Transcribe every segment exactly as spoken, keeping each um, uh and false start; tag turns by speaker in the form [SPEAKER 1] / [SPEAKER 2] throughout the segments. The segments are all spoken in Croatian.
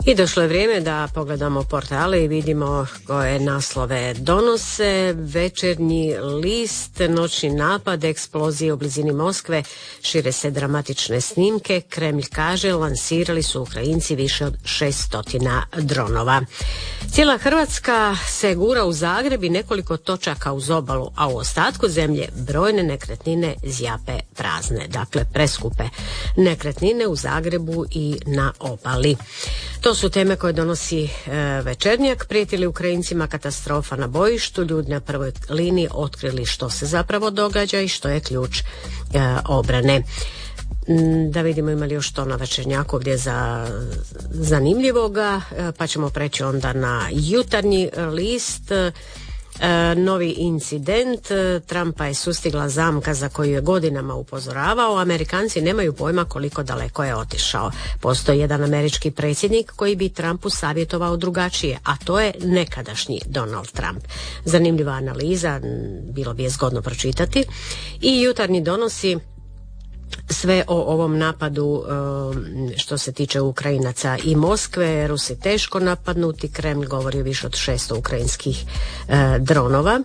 [SPEAKER 1] I došlo je vrijeme da pogledamo portale i vidimo koje naslove donose. Večernji list, noćni napad, eksplozije u blizini Moskve, šire se dramatične snimke. Kremlj kaže, lansirali su Ukrajinci više od šeststotina dronova. Cijela Hrvatska se gura u Zagreb i nekoliko točaka uz obalu, a u ostatku zemlje brojne nekretnine zjape prazne. Dakle, preskupe nekretnine u Zagrebu i na obali. To su teme koje donosi e, Večernjak. Prijeti li Ukrajincima katastrofa na bojištu? Ljudi na prvoj liniji otkrili što se zapravo događa i što je ključ e, obrane. Da vidimo ima li još to na Večernjaku ovdje za zanimljivoga, e, pa ćemo preći onda na Jutarnji list. E, novi incident, Trumpa je sustigla zamka za koju je godinama upozoravao. Amerikanci nemaju pojma koliko daleko je otišao. Postoji jedan američki predsjednik koji bi Trumpu savjetovao drugačije, a to je nekadašnji Donald Trump. Zanimljiva analiza, bilo bi je zgodno pročitati. I Jutarnji donosi sve o ovom napadu što se tiče Ukrajinaca i Moskve. Rusi teško napadnuti, Kremlj govori o više od šesto ukrajinskih dronova.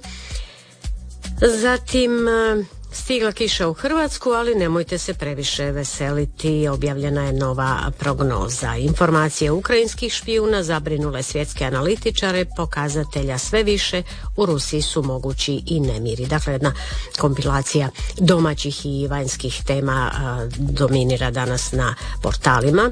[SPEAKER 1] Zatim stigla kiša u Hrvatsku, ali nemojte se previše veseliti, objavljena je nova prognoza. Informacije ukrajinskih špijuna zabrinule svjetske analitičare, pokazatelja sve više, u Rusiji su mogući i nemiri. Dakle, jedna kompilacija domaćih i vanjskih tema a, dominira danas na portalima.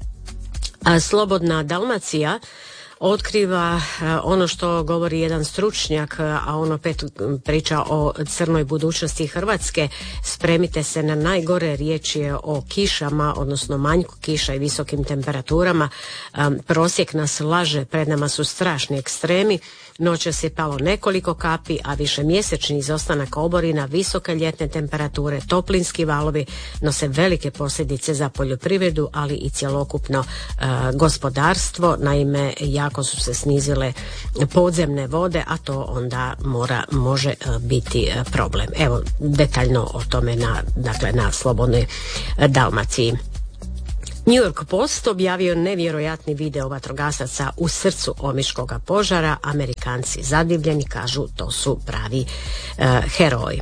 [SPEAKER 1] A Slobodna Dalmacija otkriva ono što govori jedan stručnjak, a on opet priča o crnoj budućnosti Hrvatske. Spremite se na najgore, riječ je o kišama, odnosno manjku kiša i visokim temperaturama. Prosjek nas laže, pred nama su strašni ekstremi. Noćas je palo nekoliko kapi, a višemjesečni izostanak oborina, visoke ljetne temperature, toplinski valovi nose velike posljedice za poljoprivredu, ali i cjelokupno e, gospodarstvo. Naime, jako su se snizile podzemne vode, a to onda mora, može e, biti problem. Evo, detaljno o tome na, dakle, na Slobodnoj Dalmaciji. New York Post objavio nevjerojatni video vatrogasaca u srcu omiškoga požara. Amerikanci zadivljeni, kažu to su pravi e, heroji.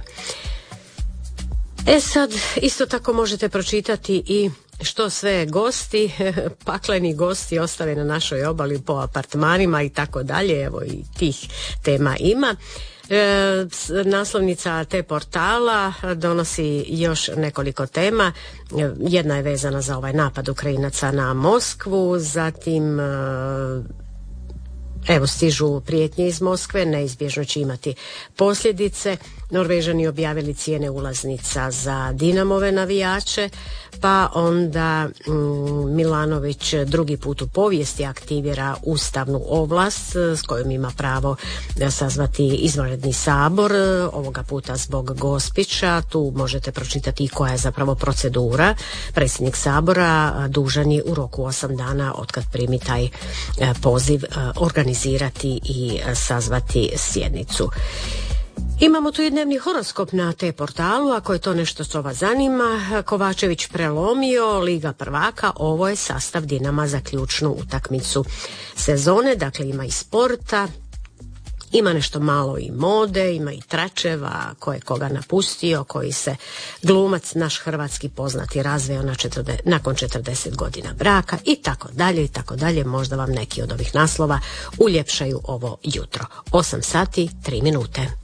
[SPEAKER 1] E sad, isto tako možete pročitati i što sve gosti, pakleni gosti ostave na našoj obali po apartmanima i tako dalje. Evo i tih tema ima. E, naslovnica te portala donosi još nekoliko tema. Jedna je vezana za ovaj napad Ukrajinaca na Moskvu, zatim e, evo stižu prijetnje iz Moskve, neizbježno će imati posljedice. Norvežani objavili cijene ulaznica za Dinamove navijače, pa onda mm, Milanović drugi put u povijesti aktivira ustavnu ovlast s kojom ima pravo da sazvati izvanredni sabor, ovoga puta zbog Gospića. Tu možete pročitati koja je zapravo procedura. Predsjednik sabora dužan je u roku osam dana otkad primi taj poziv organizirati i sazvati sjednicu. Imamo tu i dnevni horoskop na te portalu, ako je to nešto što vas zanima. Kovačević prelomio, Liga prvaka, ovo je sastav Dinama za ključnu utakmicu sezone, dakle ima i sporta, ima nešto malo i mode, ima i tračeva, ko je koga napustio, koji se glumac naš hrvatski poznati razveo na četrde, nakon četrdeset godina braka i tako dalje i tako dalje. Možda vam neki od ovih naslova uljepšaju ovo jutro. osam sati, tri minute.